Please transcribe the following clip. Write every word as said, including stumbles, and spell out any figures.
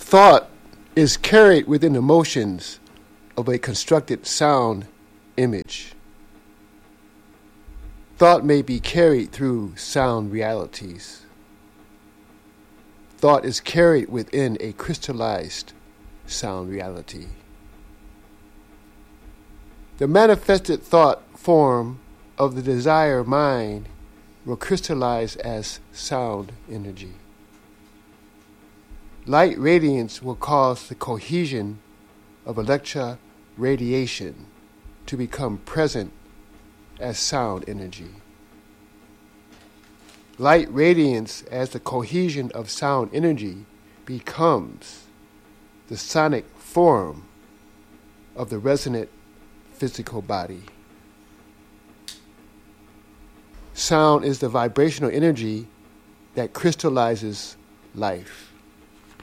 Thought is carried within the motions of a constructed sound image. Thought may be carried through sound realities. Thought is carried within a crystallized sound reality. The manifested thought form of the desire mind will crystallize as sound energy. Light radiance will cause the cohesion of electron radiation to become present as sound energy. Light radiance as the cohesion of sound energy becomes the sonic form of the resonant physical body. Sound is the vibrational energy that crystallizes life.